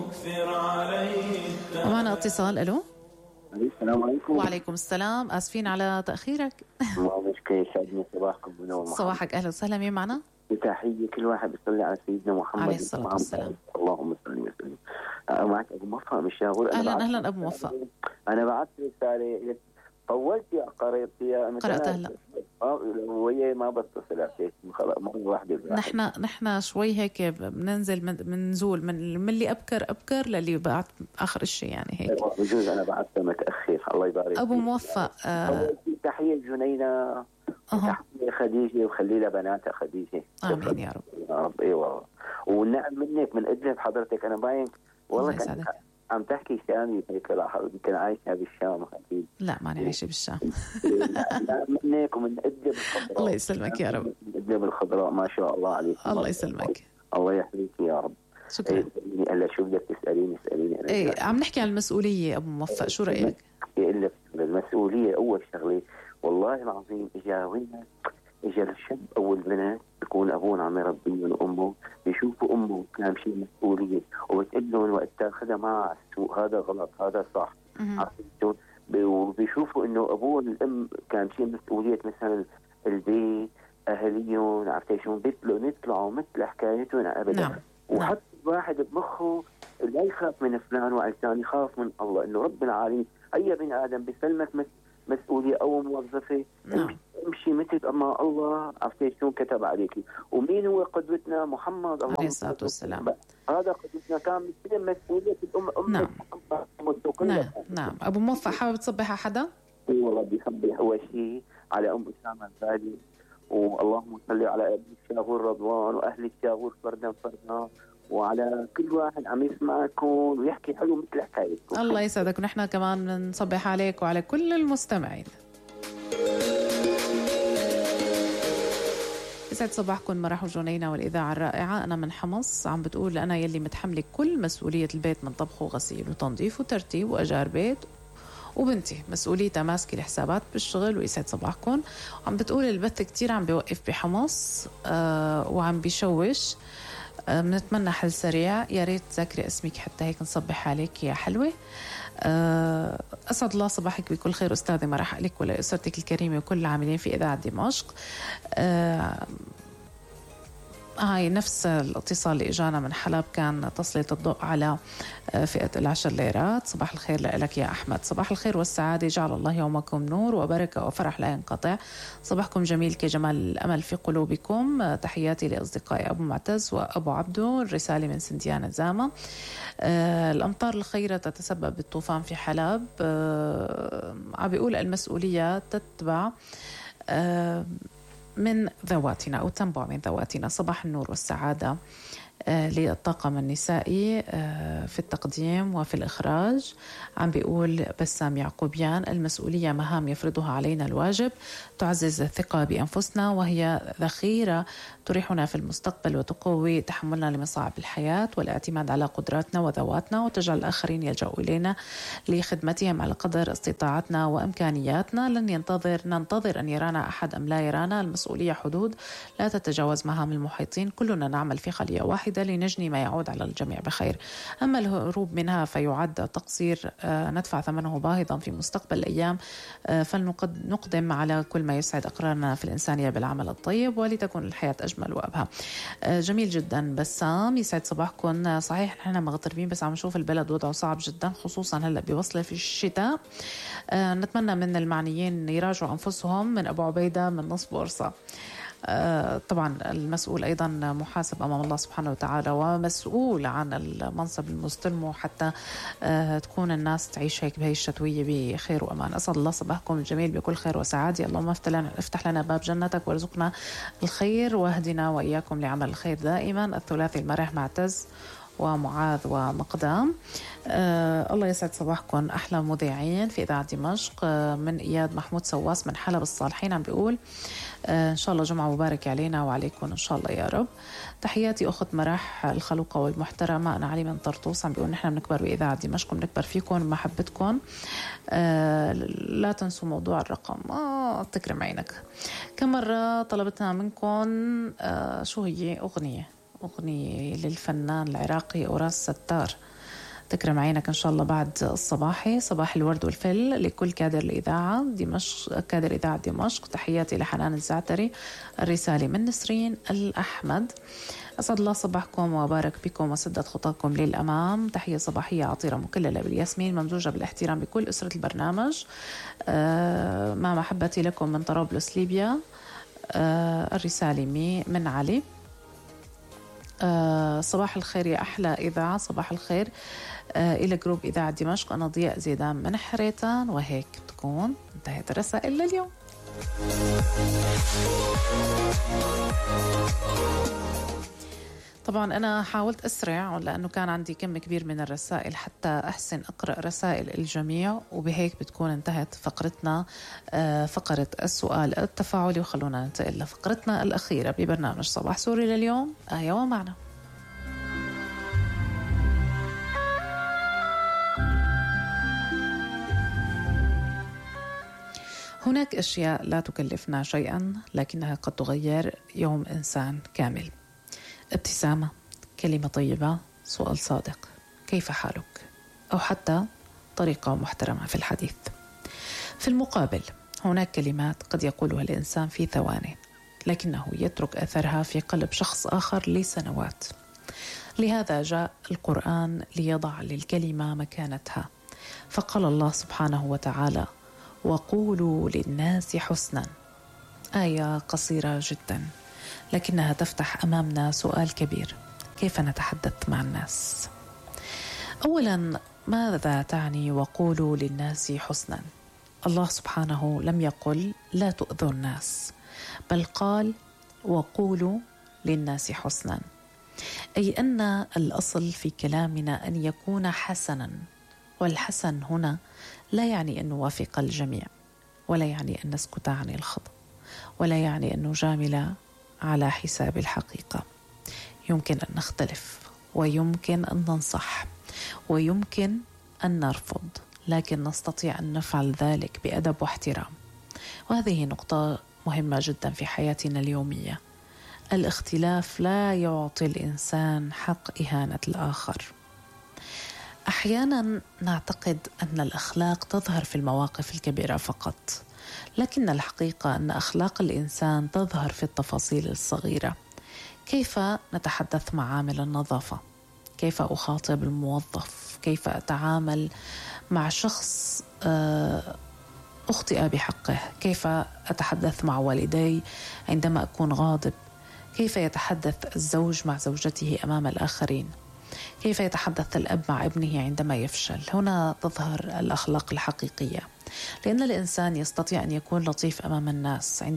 ومعنا اتصال. الو. السلام عليكم. وعليكم السلام، اسفين على تاخيرك. ما مشكلة، يسعدني صباحكم بنور. صباحك اهلا وسهلا. مين معنا؟ تحية كل واحد بيصلي على سيدنا محمد عليه الصلاة والسلام. اللهم صل وسلم. معك ابو موفق من الشاغور. اهلا ابو موفق. انا بعثت رسالة طولت يا قريتي. قرأتها هلا. وهي ما بتصل عليك خلاص مرة واحدة. نحن شوي هيك بننزل بنزول من اللي ابكر للي بعد اخر الشيء يعني هيك. بجوز انا بعثت متاخر. الله يبارك ابو موفق. تحية جنينة. تحية خديجة وخلي لها بناتها خديجة. امين يا رب. يا رب. ايوه والنعم منك من ادلب حضرتك. انا باين والله كان عم تحكي شامي هيك. يمكن عايشة بالشام اكيد. لا ماني عايشة بالشام. لا منك ومن ادلب الخضراء. الله يسلمك يا رب. من ادلب الخضراء ما شاء الله عليك. الله يسلمك. الله يحميك يا رب. شكرا. هلا شو بدك تسأليني؟ ايه عم نحكي عن المسؤولية ابو موفق، شو رأيك؟ إلا المسؤولية أول شغلة والله العظيم. إجا الشاب أو البنات بيكون أبونا عم يربيهم وأمه بيشوفوا أمه كان شيء مسؤولية وبتقول لهم وقت تاخذها معها على السوق هذا غلط هذا صح. عرفتوا؟ وبيشوفوا إنه أبوه الأم كان شيء مسؤولية مثلا البيت أهليهم. عرفتي شو نطلعوا مثل حكايتهم أبدا. نعم. وحط واحد بمخه لا يخاف من فلان وعلان، يخاف من الله إنه رب العالمين. أي بني آدم بيسلمك مسؤولية أو موظفة. نعم. امشي مثل أما الله عرفتي شو كتب عليكي. ومين هو قدوتنا؟ محمد عليه الصلاة والسلام. هذا قدوتنا كان مثل مسؤولية الأم. نعم. نعم. أبو موفق حابب تصبح على حدا؟ والله بيصبح أول شيء على أم أسامة الغالي، واللهم صل على ابن الشاغور رضوان وأهل الشاغور فردا فردا، وعلى كل واحد عم يسمعكم ويحكي حلو مثل حكايتكم. الله يسعدك. ونحن كمان نصبح عليك وعلى كل المستمعين. يسعد صباحكم مرح وجنينة والإذاعة الرائعة. أنا من حمص عم بتقول أنا يلي متحملة كل مسؤولية البيت من طبخ وغسيل وتنظيف وترتيب وأجار بيت، وبنتي مسؤوليتها ماسكة الحسابات بالشغل. ويسعد صباحكم. عم بتقول البث كتير عم بيوقف بحمص وعم بيشوش. بنتمنى حل سريع. يا ريت تذكري اسمك حتى هيك نصبح عليك يا حلوة. أسعد الله صباحك بكل خير أستاذة مرح لك ولأسرتك الكريمة وكل العاملين في إذاعة دمشق. هاي نفس الاتصال اللي اجانا من حلب كان تسليط الضوء على فئة 10 ليرات. صباح الخير لك يا أحمد. صباح الخير والسعادة، جعل الله يومكم نور وبركة وفرح لا ينقطع. صباحكم جميل كجمال الأمل في قلوبكم. تحياتي لأصدقائي أبو معتز وأبو عبدو. الرسالة من سنديان زامة. الأمطار الخيرة تتسبب بالطوفان في حلب. عم بيقول المسؤوليات تتبع من ذواتنا أو تنبع من ذواتنا. صباح النور والسعادة للطاقم النسائي في التقديم وفي الإخراج. عم بيقول بسام يعقوبيان المسؤولية مهام يفرضها علينا الواجب، تعزز الثقة بأنفسنا وهي ذخيرة تريحنا في المستقبل وتقوي تحملنا لمصاعب الحياة والاعتماد على قدراتنا وذواتنا، وتجعل الآخرين يلجأوا إلينا لخدمتهم على قدر استطاعتنا وإمكانياتنا. لن ننتظر أن يرانا أحد أم لا يرانا. المسؤولية حدود لا تتجاوز مهام المحيطين. كلنا نعمل في خلية واحدة لنجني ما يعود على الجميع بخير. أما الهروب منها فيعد تقصير ندفع ثمنه باهظا في مستقبل الأيام. فلنقدم على كل ما يسعد أقرارنا في الإنسانية بالعمل الطيب ولتكون الحياة أجمل وأبهى. جميل جدا بسام. يسعد صباحكم. صحيح نحن مغتربين بس عم نشوف البلد وضعه صعب جدا خصوصا هلأ بوصله في الشتاء. نتمنى من المعنيين يراجعوا أنفسهم. من أبو عبيدة من نص بورصة. طبعا المسؤول أيضا محاسب أمام الله سبحانه وتعالى ومسؤول عن المنصب المستلمه حتى تكون الناس تعيش هيك بهي الشتوية بخير وأمان. أسعد الله صباحكم الجميل بكل خير وسعادة. اللهم افتح لنا باب جنتك وارزقنا الخير واهدنا وإياكم لعمل الخير دائما. الثلاثي المرح معتز ومعاذ ومقدام. الله يسعد صباحكم أحلى مذيعين في إذاعة دمشق. من إياد محمود سواس من حلب الصالحين عم بيقول إن شاء الله جمعة مباركة علينا وعليكم إن شاء الله يا رب. تحياتي أخت مرح الخلوقة والمحترمة. أنا علي من طرطوس عم بيقول نحن بنكبر بإذاعة دمشق بنكبر فيكم بمحبتكم. لا تنسوا موضوع الرقم. تكرم عينك. كم مرة طلبتنا منكم شو هي أغنية للفنان العراقي أوراس ستار. تكرم عينك إن شاء الله بعد الصباحي، صباح الورد والفل لكل كادر الإذاعة دمشق، كادر إذاعة دمشق. تحياتي لحنان الزعتري. الرسالة من نسرين الأحمد: أسعد الله صباحكم وبارك بكم وسدد خطاكم للأمام. تحية صباحية عطيرة مكللة بالياسمين ممزوجة بالاحترام بكل أسرة البرنامج. مع محبتي لكم من طرابلس ليبيا. الرسالة من علي: صباح الخير يا أحلى إذاعة، صباح الخير إلى جروب إذاعة دمشق. أنا ضياء زيدان من حريتان. وهيك تكون انتهت الرسائل لليوم. طبعا أنا حاولت أسرع لأنه كان عندي كم كبير من الرسائل حتى أحسن أقرأ رسائل الجميع، وبهيك بتكون انتهت فقرتنا، فقرة السؤال التفاعلي. وخلونا ننتقل لفقرتنا الأخيرة ببرنامج صباح سوري لليوم، آية ومعنى. هناك أشياء لا تكلفنا شيئا لكنها قد تغير يوم إنسان كامل. ابتسامة، كلمة طيبة، سؤال صادق، كيف حالك؟ أو حتى طريقة محترمة في الحديث. في المقابل هناك كلمات قد يقولها الإنسان في ثواني لكنه يترك أثرها في قلب شخص آخر لسنوات. لهذا جاء القرآن ليضع للكلمة مكانتها، فقال الله سبحانه وتعالى: وقولوا للناس حسنا. آية قصيرة جدا لكنها تفتح أمامنا سؤال كبير: كيف نتحدث مع الناس؟ أولا، ماذا تعني وقولوا للناس حسنا؟ الله سبحانه لم يقل لا تؤذوا الناس، بل قال وقولوا للناس حسنا، أي أن الأصل في كلامنا أن يكون حسنا. والحسن هنا لا يعني أن نوافق الجميع، ولا يعني أن نسكت عن الخطأ، ولا يعني أن نجامل على حساب الحقيقة. يمكن أن نختلف، ويمكن أن ننصح، ويمكن أن نرفض، لكن نستطيع أن نفعل ذلك بأدب واحترام. وهذه نقطة مهمة جدا في حياتنا اليومية. الاختلاف لا يعطي الإنسان حق إهانة الآخر. أحيانا نعتقد أن الأخلاق تظهر في المواقف الكبيرة فقط، لكن الحقيقة أن أخلاق الإنسان تظهر في التفاصيل الصغيرة. كيف نتحدث مع عامل النظافة؟ كيف أخاطب الموظف؟ كيف أتعامل مع شخص أخطئ بحقه؟ كيف أتحدث مع والدي عندما أكون غاضب؟ كيف يتحدث الزوج مع زوجته أمام الآخرين؟ كيف يتحدث الأب مع ابنه عندما يفشل؟ هنا تظهر الأخلاق الحقيقية، لأن الإنسان يستطيع أن يكون لطيف أمام الناس